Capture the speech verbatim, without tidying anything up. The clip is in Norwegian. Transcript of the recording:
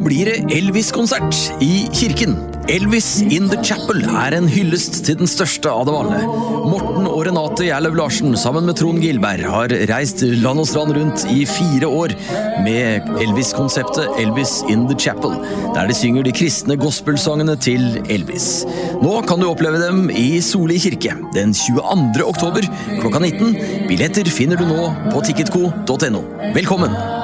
blir det Elvis-konsert i kirken. Elvis in the Chapel er en hyllest til den største av dem alle. Morten og Renate Gjerløv Larsen sammen med Trond Gilberg har reist land og strand rundt i fire år med Elvis-konseptet Elvis in the Chapel, der de synger de kristne gospelsangene til Elvis. Nå kan du oppleve dem i Soli kirke den tjueandre oktober klokka nitten. Billetter finner du nå på ticketco punktum no. Velkommen!